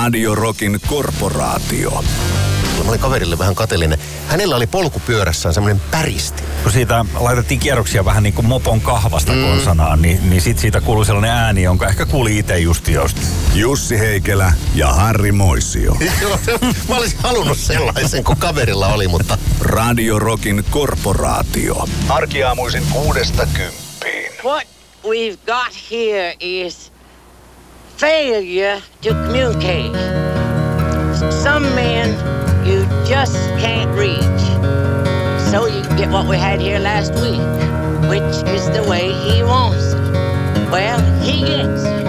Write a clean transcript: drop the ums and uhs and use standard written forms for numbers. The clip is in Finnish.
Radio Rockin korporaatio. Mä olin kaverille vähän kateellinen. Hänellä oli polkupyörässään semmoinen päristi. Kun siitä laitettiin kierroksia vähän niin kuin mopon kahvasta konsanaan, niin sit siitä kuului sellainen ääni, jonka ehkä kuuli itse just josta. Jussi Heikelä ja Harri Moisio. Mä olisin halunnut sellaisen, kun kaverilla oli, mutta... Radio Rockin korporaatio. Arkiaamuisin 6–10. What we've got here is failure to communicate. Some men you just can't reach. So you get what we had here last week, which is the way he wants it. Well, he gets it.